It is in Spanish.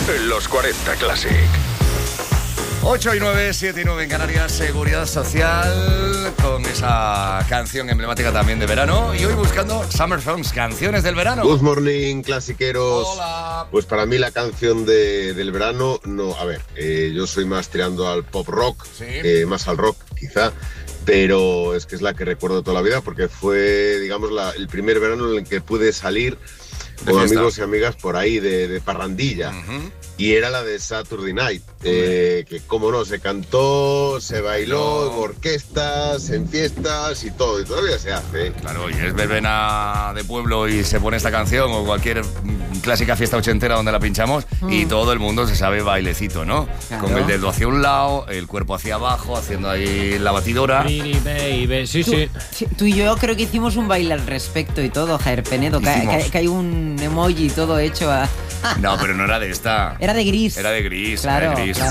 en los 40 Classic. 8 y 9, 7 y 9 en Canarias, Seguridad Social, con esa canción emblemática también de verano. Y hoy buscando Summer Songs, canciones del verano. Good morning, clasiqueros. Hola. Pues para mí la canción del verano, no, a ver, yo soy más tirando al pop rock, Sí. más al rock quizá, pero es que es la que recuerdo toda la vida porque fue, digamos, el primer verano en el que pude salir De con fiesta. amigos y amigas por ahí de parrandilla. Ujú. Y era la de Saturday Night, que como no, se cantó, se bailó en orquestas, en fiestas y todo, y todavía se hace. Claro, y es verbena de pueblo y se pone esta canción o cualquier clásica fiesta ochentera donde la pinchamos y todo el mundo se sabe bailecito, ¿no? Claro. Con el dedo hacia un lado, el cuerpo hacia abajo, haciendo ahí la batidora. Pretty baby, sí, sí. Sí, tú y yo creo que hicimos un baile al respecto y todo, Javier Penedo, Hicimos. que hay un emoji todo hecho a... No, pero no era de esta. Era de gris. Era de gris, Claro, era de gris. claro.